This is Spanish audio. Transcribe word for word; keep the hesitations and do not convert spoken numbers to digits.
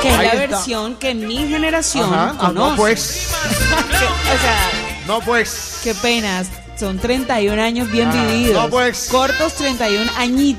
Que es Ahí la está. versión que mi generación Ajá. Ah, conoce. no, pues. Que- o sea, No, pues. qué penas. Son treinta y un años bien Ajá. vividos. No, pues. Cortos treinta y un añitos.